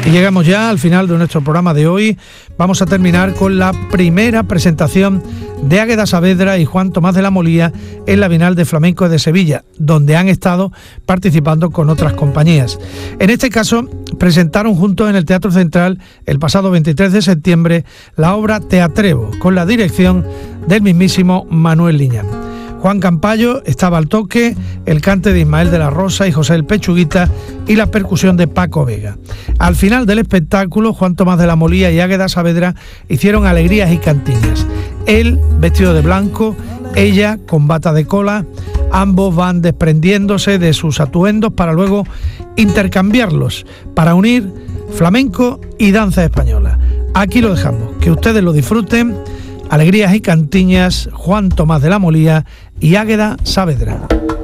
Y llegamos ya al final de nuestro programa de hoy. Vamos a terminar con la primera presentación de Águeda Saavedra y Juan Tomás de la Molía en la Bienal de Flamenco de Sevilla, donde han estado participando con otras compañías. En este caso, presentaron juntos en el Teatro Central el pasado 23 de septiembre la obra Te Atrevo, con la dirección del mismísimo Manuel Liñán. Juan Campayo estaba al toque, el cante de Ismael de la Rosa y José el Pechuguita y la percusión de Paco Vega. Al final del espectáculo, Juan Tomás de la Molía y Águeda Saavedra hicieron alegrías y cantiñas. Él vestido de blanco, ella con bata de cola. Ambos van desprendiéndose de sus atuendos para luego intercambiarlos, para unir flamenco y danza española. Aquí lo dejamos, que ustedes lo disfruten. Alegrías y cantiñas, Juan Tomás de la Molía y Águeda Saavedra.